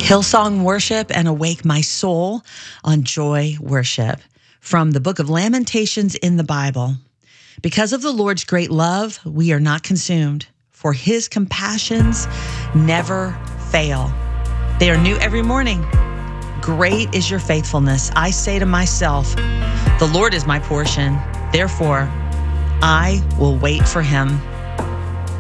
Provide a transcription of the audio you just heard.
Hillsong Worship and Awake My Soul on Joy Worship from the book of Lamentations in the Bible. Because of the Lord's great love, we are not consumed, for his compassions never fail. They are new every morning. Great is your faithfulness. I say to myself, the Lord is my portion. Therefore, I will wait for him.